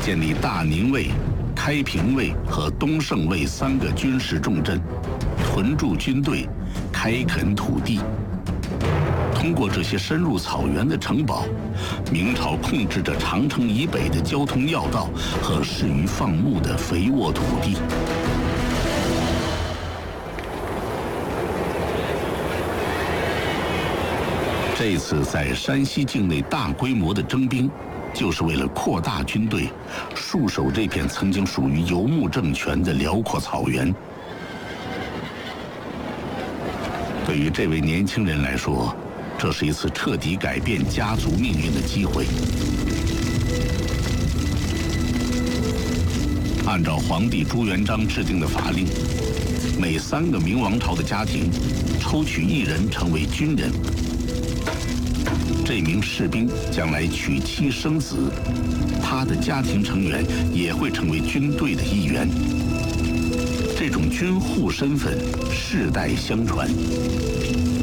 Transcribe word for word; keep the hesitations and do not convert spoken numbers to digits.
建立大宁卫、开平卫和东胜卫三个军事重镇，屯驻军队，开垦土地。通过这些深入草原的城堡，明朝控制着长城以北的交通要道和适于放牧的肥沃土地。这次在山西境内大规模的征兵，就是为了扩大军队，戍守这片曾经属于游牧政权的辽阔草原。对于这位年轻人来说，这是一次彻底改变家族命运的机会。按照皇帝朱元璋制定的法令，每三个明王朝的家庭抽取一人成为军人。这名士兵将来娶妻生子，他的家庭成员也会成为军队的一员。这种军户身份世代相传。